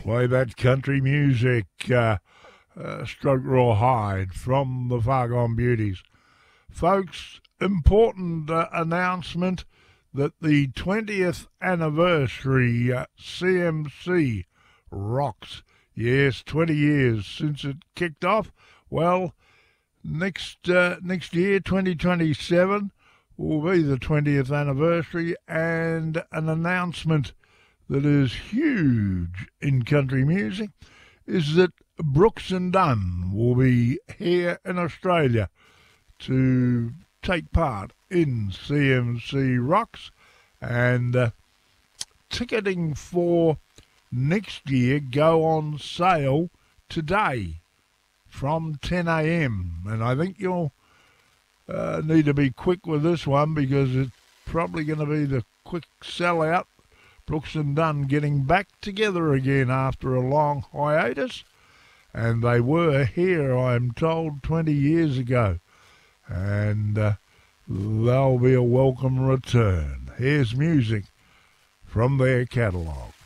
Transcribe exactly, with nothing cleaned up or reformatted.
play that country music, uh, uh, Stroke Raw Hyde from the Far Gone Beauties. Folks, important uh, announcement that the twentieth anniversary uh, C M C rocks. Yes, twenty years since it kicked off. Well, next uh, next year, twenty twenty-seven, will be the twentieth anniversary, and an announcement that is huge in country music is that Brooks and Dunn will be here in Australia to take part in C M C Rocks, and uh, ticketing for next year go on sale today from ten a m and I think you'll uh, need to be quick with this one because it's probably going to be the quick sellout. Brooks and Dunn getting back together again after a long hiatus, and they were here, I'm told, twenty years ago, and uh, they'll be a welcome return. Here's music from their catalogue.